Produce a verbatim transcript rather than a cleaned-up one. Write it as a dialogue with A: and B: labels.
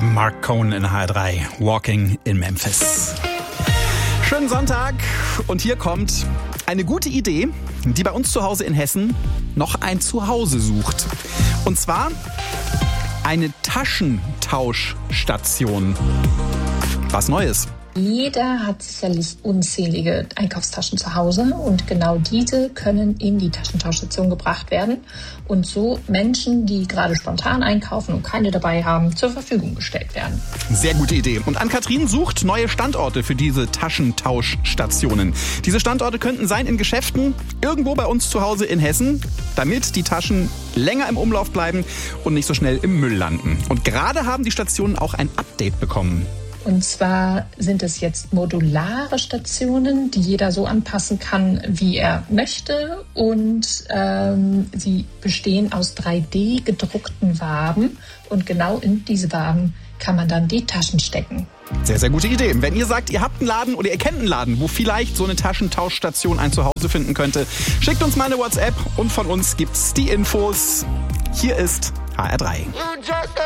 A: Mark Cohn in H R drei, Walking in Memphis. Schönen Sonntag und hier kommt eine gute Idee, die bei uns zu Hause in Hessen noch ein Zuhause sucht. Und zwar eine Taschentauschstation. Was Neues.
B: Jeder hat sicherlich unzählige Einkaufstaschen zu Hause und genau diese können in die Taschentauschstation gebracht werden und so Menschen, die gerade spontan einkaufen und keine dabei haben, zur Verfügung gestellt werden.
A: Sehr gute Idee. Und Ann-Kathrin sucht neue Standorte für diese Taschentauschstationen. Diese Standorte könnten sein in Geschäften irgendwo bei uns zu Hause in Hessen, damit die Taschen länger im Umlauf bleiben und nicht so schnell im Müll landen. Und gerade haben die Stationen auch ein Update bekommen.
B: Und zwar sind es jetzt modulare Stationen, die jeder so anpassen kann, wie er möchte. Und ähm, sie bestehen aus drei D gedruckten Waben. Und genau in diese Waben kann man dann die Taschen stecken.
A: Sehr, sehr gute Idee. Wenn ihr sagt, ihr habt einen Laden oder ihr kennt einen Laden, wo vielleicht so eine Taschentauschstation ein Zuhause finden könnte, schickt uns mal eine WhatsApp und von uns gibt's die Infos. Hier ist H R drei.